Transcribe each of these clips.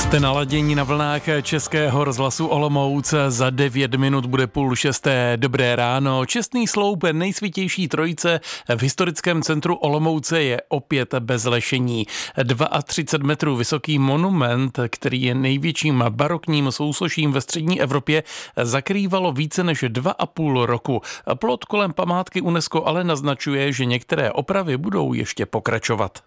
Jste naladění na vlnách Českého rozhlasu Olomouc. Za 9 minut bude 5:30. Dobré ráno. Čestný sloup nejsvitější trojice v historickém centru Olomouce je opět bez lešení. 32 metrů vysoký monument, který je největším barokním sousoším ve střední Evropě, zakrývalo více než 2,5 roku. Plot kolem památky UNESCO ale naznačuje, že některé opravy budou ještě pokračovat.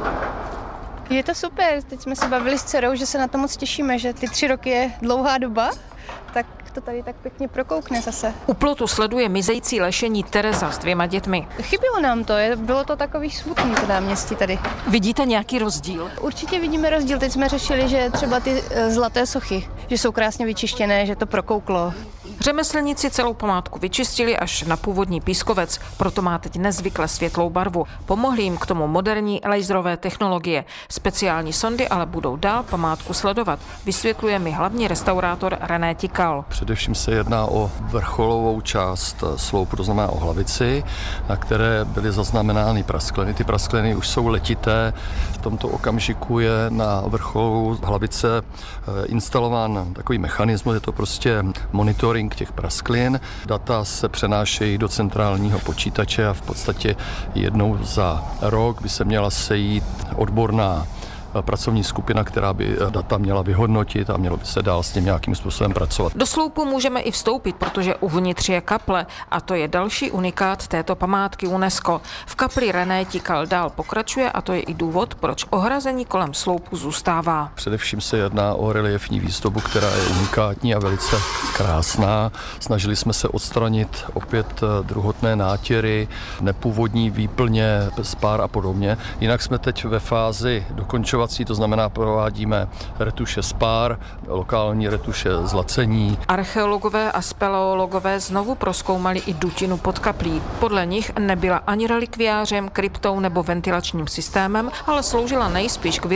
Je to super, teď jsme se bavili s dcerou, že se na to moc těšíme, že ty 3 roky je dlouhá doba, tak to tady tak pěkně prokoukne zase. U plotu sleduje mizející lešení Tereza s 2 dětmi. Chybělo nám to, bylo to takový smutný to náměstí tady. Vidíte nějaký rozdíl? Určitě vidíme rozdíl, teď jsme řešili, že třeba ty zlaté sochy, že jsou krásně vyčištěné, že to prokouklo. Řemeslníci celou památku vyčistili až na původní pískovec, proto má teď nezvykle světlou barvu. Pomohly jim k tomu moderní laserové technologie. Speciální sondy ale budou dál památku sledovat, vysvětluje mi hlavní restaurátor René Tikal. Především se jedná o vrcholovou část sloupu, to znamená o hlavici, na které byly zaznamenány praskliny. Ty praskliny už jsou letité. V tomto okamžiku je na vrcholu hlavice instalován takový mechanismus, je to prostě monitoring těch prasklin. Data se přenášejí do centrálního počítače a v podstatě jednou za rok by se měla sejít odborná pracovní skupina, která by data měla vyhodnotit a mělo by se dál s tím nějakým způsobem pracovat. Do sloupu můžeme i vstoupit, protože uvnitř je kaple a to je další unikát této památky UNESCO. V kapli René Tikal dál pokračuje a to je i důvod, proč ohrazení kolem sloupu zůstává. Především se jedná o reliefní výzdobu, která je unikátní a velice krásná. Snažili jsme se odstranit opět druhotné nátěry, nepůvodní výplně, spár a podobně. Jinak jsme teď ve fázi dokončování, to znamená provádíme retuše spár, lokální retuše zlacení. Archeologové a speleologové znovu prozkoumali i dutinu pod kaplí. Podle nich nebyla ani relikviářem, kryptou nebo ventilačním systémem, ale sloužila nejspíš k